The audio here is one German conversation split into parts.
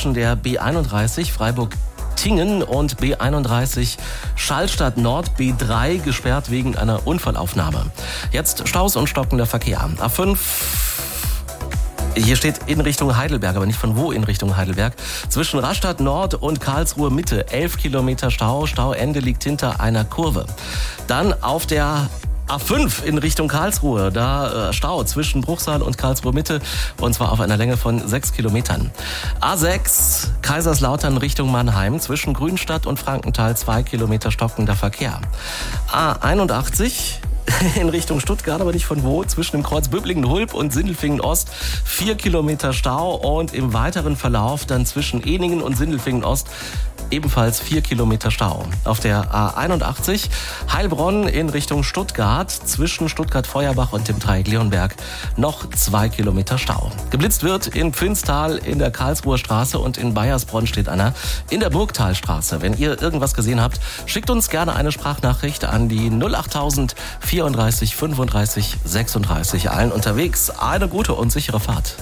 zwischen der B31 Freiburg-Tingen und B31 Schallstadt Nord B3 gesperrt wegen einer Unfallaufnahme. Jetzt Staus und stockender Verkehr. A5. Hier steht in Richtung Heidelberg, aber nicht von wo in Richtung Heidelberg. Zwischen Rastatt Nord und Karlsruhe Mitte 11 Kilometer Stau. Stauende liegt hinter einer Kurve. Dann auf der A5 in Richtung Karlsruhe, da Stau zwischen Bruchsal und Karlsruhe Mitte und zwar auf einer Länge von 6 Kilometern. A6 Kaiserslautern Richtung Mannheim zwischen Grünstadt und Frankenthal 2 Kilometer stockender Verkehr. A81 in Richtung Stuttgart, aber nicht von wo, zwischen dem Kreuz Böblingen-Hulb und Sindelfingen-Ost 4 Kilometer Stau und im weiteren Verlauf dann zwischen Eningen und Sindelfingen-Ost ebenfalls 4 Kilometer Stau. Auf der A81 Heilbronn in Richtung Stuttgart zwischen Stuttgart-Feuerbach und dem Dreieck Leonberg noch 2 Kilometer Stau. Geblitzt wird in Pfinstal in der Karlsruher Straße und in Bayersbronn steht einer in der Burgtalstraße. Wenn ihr irgendwas gesehen habt, schickt uns gerne eine Sprachnachricht an die 08000 34 35 36. Allen unterwegs eine gute und sichere Fahrt.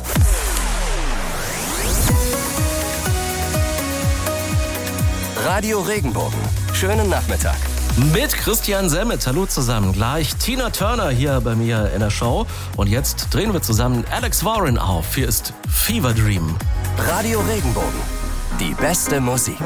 Radio Regenbogen. Schönen Nachmittag. Mit Christian Semmet. Hallo zusammen. Gleich Tina Turner hier bei mir in der Show. Und jetzt drehen wir zusammen Alex Warren auf. Hier ist Fever Dream. Radio Regenbogen. Die beste Musik.